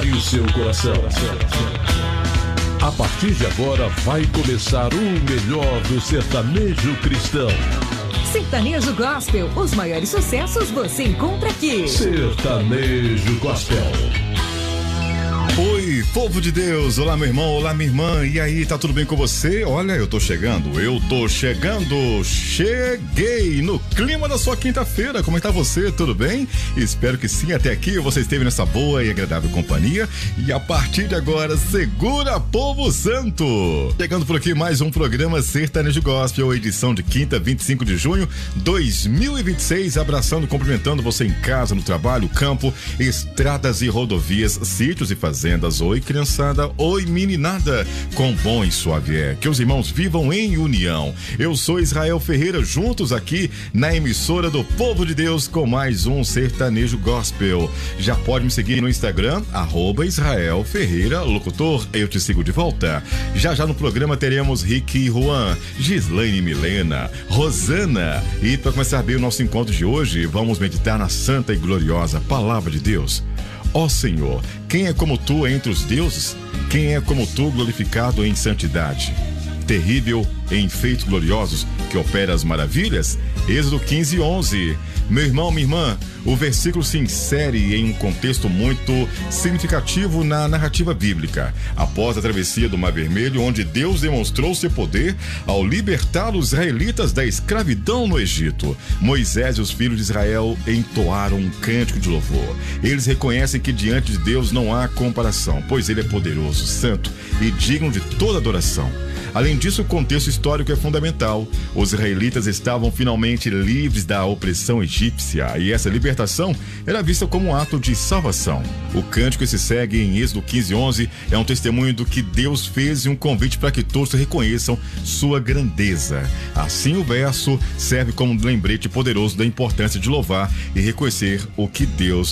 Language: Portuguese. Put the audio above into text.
Prepare o seu coração. A partir de agora vai começar o melhor do sertanejo cristão. Sertanejo Gospel, os maiores sucessos você encontra aqui. Sertanejo Gospel. Oi, povo de Deus, olá meu irmão, olá minha irmã, e aí, tá tudo bem com você? Olha, eu tô chegando, cheguei no clima da sua quinta-feira, como é que tá você, tudo bem? Espero que sim, até aqui você esteve nessa boa e agradável companhia, e a partir de agora, segura povo santo! Chegando por aqui mais um programa Sertanejo Gospel, edição de quinta, 25 de junho, 2026, abraçando, cumprimentando você em casa, no trabalho, campo, estradas e rodovias, sítios e fazendas. Oi criançada, oi meninada, com bom e suave é, que os irmãos vivam em união. Eu sou Israel Ferreira, juntos aqui na emissora do Povo de Deus com mais um Sertanejo Gospel. Já pode me seguir no Instagram, @Israel Ferreira Locutor, eu te sigo de volta. Já no programa teremos Rick e Juan, Gislaine e Milena, Rosana, e para começar bem o nosso encontro de hoje, vamos meditar na santa e gloriosa Palavra de Deus. Ó Senhor, quem é como tu entre os deuses? Quem é como tu glorificado em santidade? Terrível em feitos gloriosos, que opera as maravilhas? Êxodo 15:11. Meu irmão, minha irmã, o versículo se insere em um contexto muito significativo na narrativa bíblica. Após a travessia do Mar Vermelho, onde Deus demonstrou seu poder ao libertar os israelitas da escravidão no Egito, Moisés e os filhos de Israel entoaram um cântico de louvor. Eles reconhecem que diante de Deus não há comparação, pois Ele é poderoso, santo e digno de toda adoração. Além disso, o contexto histórico é fundamental. Os israelitas estavam finalmente livres da opressão egípcia e essa libertação era vista como um ato de salvação. O cântico que se segue em Êxodo 15:11 é um testemunho do que Deus fez e um convite para que todos reconheçam sua grandeza. Assim, o verso serve como um lembrete poderoso da importância de louvar e reconhecer o que Deus